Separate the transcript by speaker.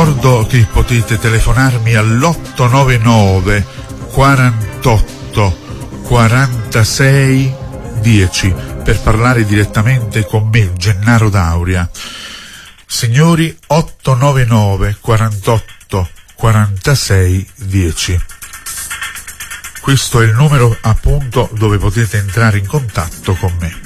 Speaker 1: ricordo che potete telefonarmi all'899 48 46 10 per parlare direttamente con me, Gennaro Dauria. Signori, 899 48 46 10. Questo è il numero appunto dove potete entrare in contatto con me.